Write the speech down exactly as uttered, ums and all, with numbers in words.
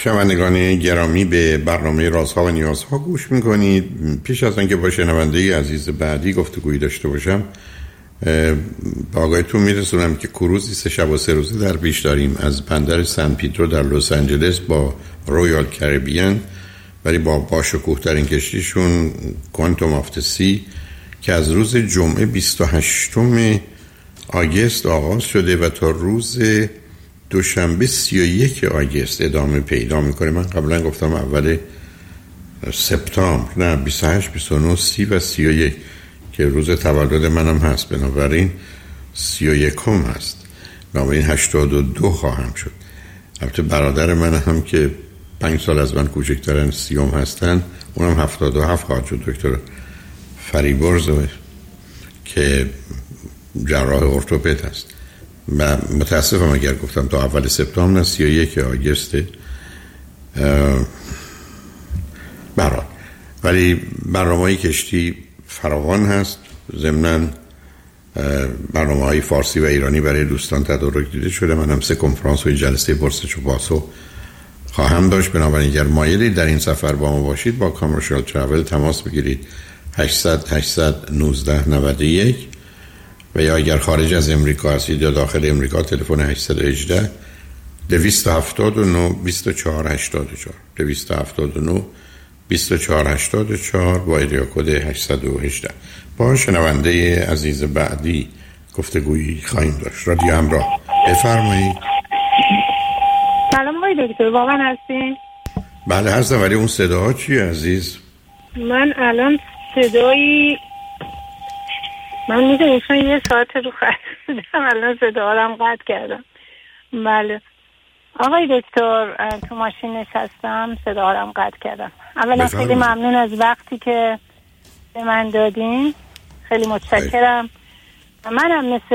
شنوندگان گرامی، به برنامه رازها و نیازها گوش میکنید. پیش از آنکه با شنونده عزیز بعدی گفتگویی داشته باشم، با آگاهیتون میرسونم که کروزی سه شب و سه روزه در پیش داریم از بندر سن پیترو در لس آنجلس با رویال کریبیان، ولی با باشکوه‌ترین کشتیشون کوانتوم آف سی که از روز جمعه بیست و هشتم آگوست آغاز شده و تا روز دوشنبه سی و یک آگوست ادامه پیدا میکنه. من قبلا گفتم اول سپتامبر، نه بیست و هشت، بیست و نه، سی و سی و یک که روز تولد منم هست، بنابراین سی و یکم هست، بنابراین هشتاد و دو خواهم شد. البته برادر من هم که پنج سال از من کوچکترن، سیوم هستن، اونم هفتاد و هفت خواهد شد، دکتر فریبرز که جراح ارتوپد هست. و متاسفم اگر گفتم تا اول سپتامبر، نه سی و یک آگوسته برای، ولی برنامه‌های کشتی فراوان هست. ضمناً برنامه‌های فارسی و ایرانی برای دوستان تدارک دیده شده. من هم سه کنفرانس و جلسه پرسش و پاسخ خواهم داشت. بنابراین اگر مایلید در این سفر با ما باشید، با کامرشال ترافل تماس بگیرید هشتصد هشتصد و نوزده نود و یک، و یا اگر خارج از امریکا هستید یا داخل امریکا تلفن هشتصد و هجده دویست و هفتاد و نه بیست و چهار هشتاد و چهار دویست و هفتاد و نه بیست و چهار هشتاد و چهار با ایریا کد هشتصد و هجده. با شنونده عزیز بعدی گفتگویی خواهیم داشت. رادیو همراه، بفرمایید. سلام آقای دکتر، با من هستین؟ بله هستم، ولی اون صداها چیه عزیز؟ من الان صدایی من میدونم چون یه ساعت رو خط بودم، الان صداهارم قطع کردم. بله آقای دکتر، تو ماشین نشستم، صداهارم قطع کردم. اولا خیلی ممنون از وقتی که به من دادین، خیلی متشکرم. منم مثل